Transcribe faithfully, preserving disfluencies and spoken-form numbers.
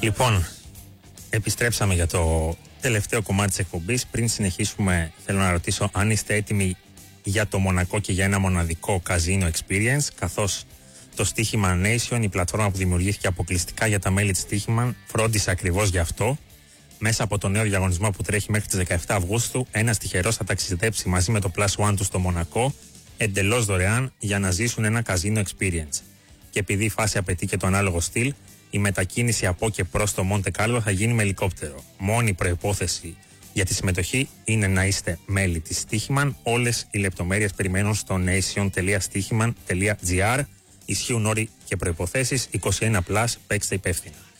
Λοιπόν, επιστρέψαμε για το τελευταίο κομμάτι της εκπομπής. Πριν συνεχίσουμε, θέλω να ρωτήσω αν είστε έτοιμοι για το Μονακό και για ένα μοναδικό casino experience, καθώς το Στοίχημαν Nation, η πλατφόρμα που δημιουργήθηκε αποκλειστικά για τα μέλη της Στοίχημαν, φρόντισε ακριβώς γι' αυτό. Μέσα από το νέο διαγωνισμό που τρέχει μέχρι τις δεκαεφτά Αυγούστου, ένας τυχερός θα ταξιδέψει μαζί με το Plus One του στο Μονακό, εντελώς δωρεάν, για να ζήσουν ένα casino experience. Και επειδή η φάση απαιτεί και το ανάλογο στυλ, η μετακίνηση από και προς το Μοντε Κάρλο θα γίνει με ελικόπτερο. Μόνη προϋπόθεση για τη συμμετοχή είναι να είστε μέλη της Στοίχημαν. Όλες οι λεπτομέρειες περιμένουν στο nation τελεία στοίχημαν τελεία gr. Ισχύουν όροι και προϋποθέσεις. είκοσι ένα συν, παίξτε υπεύθυνα.